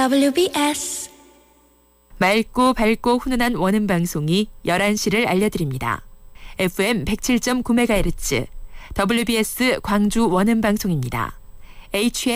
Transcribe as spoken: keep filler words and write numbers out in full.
더블유비에스 맑고 밝고 훈훈한 원음 방송이 열한 시를 알려드립니다. 에프엠 백칠 점 구 메가헤르츠 더블유비에스 광주 원음 방송입니다. 에이치엠